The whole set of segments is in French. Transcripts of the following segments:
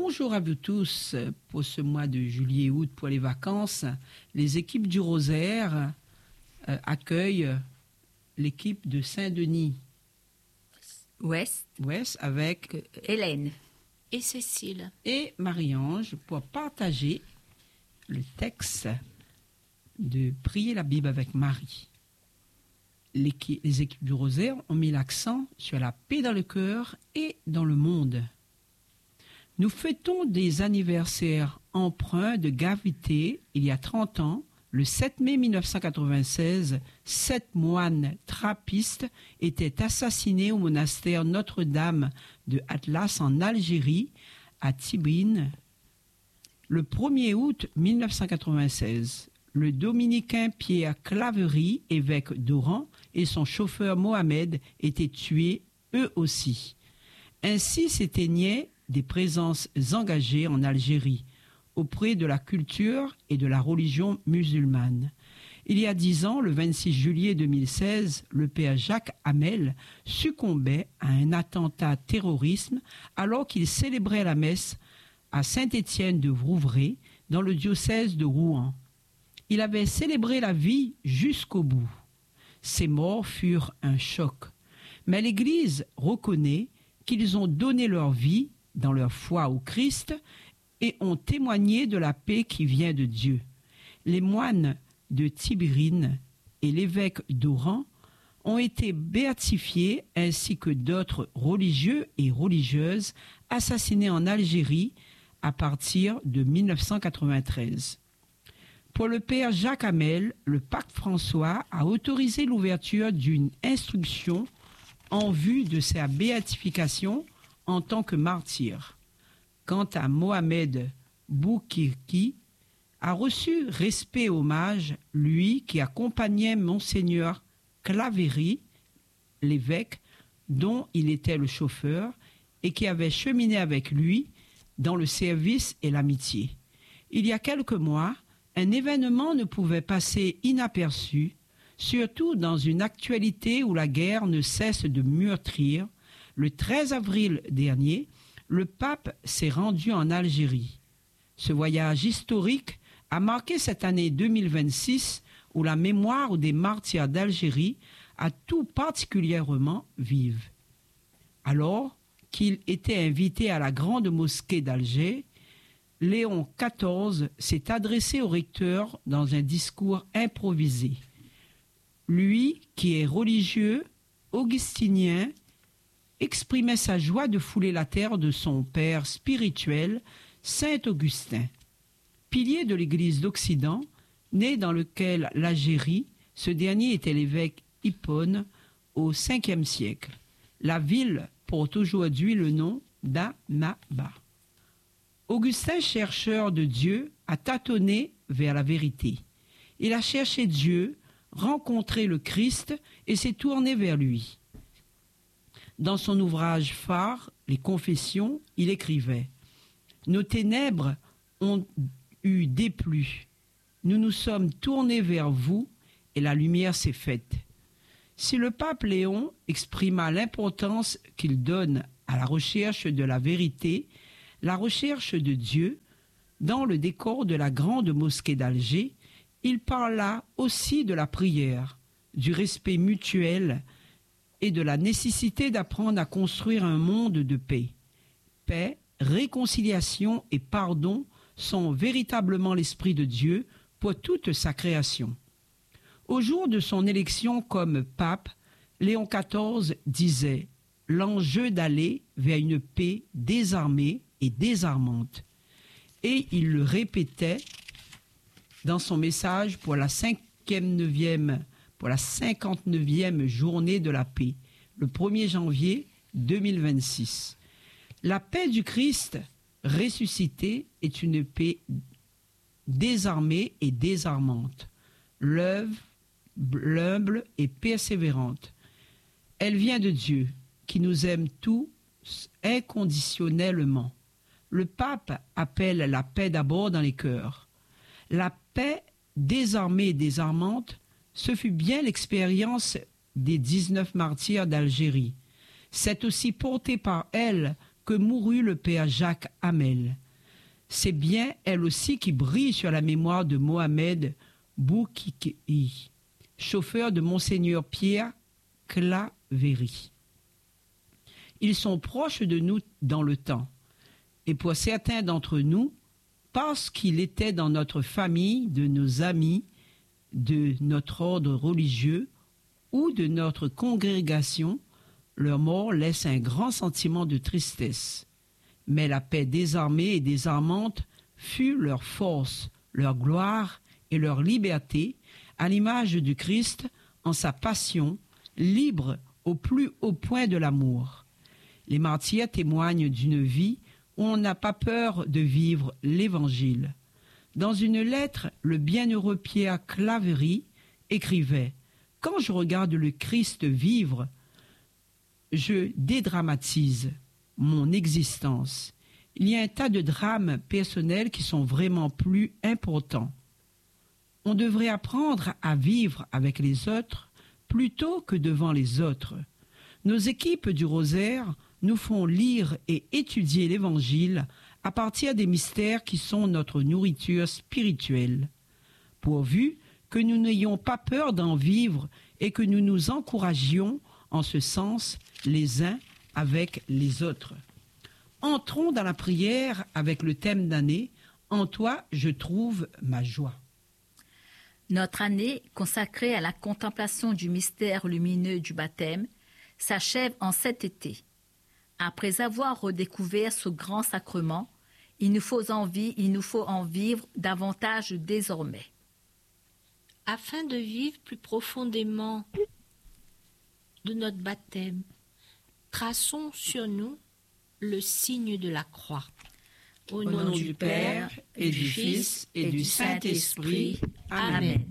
Bonjour à vous tous. Pour ce mois de juillet-août, pour les vacances, les équipes du Rosaire accueillent l'équipe de Saint-Denis. Ouest Avec Hélène et Cécile et Marie-Ange pour partager le texte de Prier la Bible avec Marie. Les équipes du Rosaire ont mis l'accent sur la paix dans le cœur et dans le monde. Nous fêtons des anniversaires empreints de gravité. Il y a 30 ans, le 7 mai 1996, 7 moines trappistes étaient assassinés au monastère Notre-Dame de Atlas en Algérie, à Tibrine. Le 1er août 1996, le dominicain Pierre Claverie, évêque d'Oran, et son chauffeur Mohamed étaient tués eux aussi. Ainsi s'éteignaient des présences engagées en Algérie auprès de la culture et de la religion musulmane. Il y a 10 ans, le 26 juillet 2016, le père Jacques Hamel succombait à un attentat terrorisme alors qu'il célébrait la messe à Saint-Étienne de Vouvray, dans le diocèse de Rouen. Il avait célébré la vie jusqu'au bout. Ces morts furent un choc. Mais l'Église reconnaît qu'ils ont donné leur vie dans leur foi au Christ et ont témoigné de la paix qui vient de Dieu. Les moines de Tibérine et l'évêque d'Oran ont été béatifiés ainsi que d'autres religieux et religieuses assassinés en Algérie à partir de 1993. Pour le père Jacques Hamel, le pape François a autorisé l'ouverture d'une instruction en vue de sa béatification en tant que martyr. Quant à Mohamed Boukirki, a reçu respect et hommage, lui qui accompagnait Monseigneur Claverie, l'évêque, dont il était le chauffeur, et qui avait cheminé avec lui dans le service et l'amitié. Il y a quelques mois, un événement ne pouvait passer inaperçu, surtout dans une actualité où la guerre ne cesse de meurtrir. Le 13 avril dernier, le pape s'est rendu en Algérie. Ce voyage historique a marqué cette année 2026 où la mémoire des martyrs d'Algérie a tout particulièrement vive. Alors qu'il était invité à la grande mosquée d'Alger, Léon XIV s'est adressé au recteur dans un discours improvisé. Lui, qui est religieux, augustinien, exprimait sa joie de fouler la terre de son père spirituel, Saint Augustin. Pilier de l'Église d'Occident, né dans lequel l'Algérie, ce dernier était l'évêque Hippone au 5e siècle. La ville porte aujourd'hui le nom d'Annaba. Augustin, chercheur de Dieu, a tâtonné vers la vérité. Il a cherché Dieu, rencontré le Christ et s'est tourné vers lui. Dans son ouvrage phare, Les Confessions, il écrivait « Nos ténèbres ont eu déplu. Nous nous sommes tournés vers vous et la lumière s'est faite. » Si le pape Léon exprima l'importance qu'il donne à la recherche de la vérité, la recherche de Dieu, dans le décor de la grande mosquée d'Alger, il parla aussi de la prière, du respect mutuel et de la nécessité d'apprendre à construire un monde de paix. Paix, réconciliation et pardon sont véritablement l'esprit de Dieu pour toute sa création. Au jour de son élection comme pape, Léon XIV disait « L'enjeu d'aller vers une paix désarmée et désarmante ». Et il le répétait dans son message pour la 59e journée de la paix, le 1er janvier 2026. La paix du Christ ressuscité est une paix désarmée et désarmante, humble et persévérante. Elle vient de Dieu, qui nous aime tous inconditionnellement. Le pape appelle la paix d'abord dans les cœurs. La paix désarmée et désarmante, ce fut bien l'expérience des 19 martyrs d'Algérie. C'est aussi porté par elle que mourut le père Jacques Hamel. C'est bien elle aussi qui brille sur la mémoire de Mohamed Boukiki, chauffeur de Monseigneur Pierre Claverie. Ils sont proches de nous dans le temps, et pour certains d'entre nous, parce qu'il était dans notre famille, de nos amis, de notre ordre religieux ou de notre congrégation, leur mort laisse un grand sentiment de tristesse. Mais la paix désarmée et désarmante fut leur force, leur gloire et leur liberté, à l'image du Christ en sa passion, libre au plus haut point de l'amour. Les martyrs témoignent d'une vie où on n'a pas peur de vivre l'Évangile. Dans une lettre, le bienheureux Pierre Claverie écrivait « Quand je regarde le Christ vivre, je dédramatise mon existence. Il y a un tas de drames personnels qui sont vraiment plus importants. On devrait apprendre à vivre avec les autres plutôt que devant les autres. Nos équipes du Rosaire nous font lire et étudier l'Évangile à partir des mystères qui sont notre nourriture spirituelle, pourvu que nous n'ayons pas peur d'en vivre et que nous nous encouragions en ce sens les uns avec les autres. Entrons dans la prière avec le thème d'année « En toi, je trouve ma joie ». Notre année, consacrée à la contemplation du mystère lumineux du baptême, s'achève en cet été. Après avoir redécouvert ce grand sacrement, il nous faut en vivre davantage désormais. Afin de vivre plus profondément de notre baptême, traçons sur nous le signe de la croix. Au nom du Père et du Fils et du Saint-Esprit. Amen.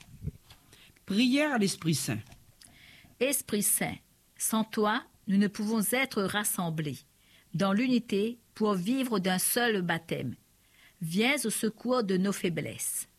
Prière à l'Esprit Saint. Esprit Saint, sans toi, nous ne pouvons être rassemblés dans l'unité pour vivre d'un seul baptême. Viens au secours de nos faiblesses.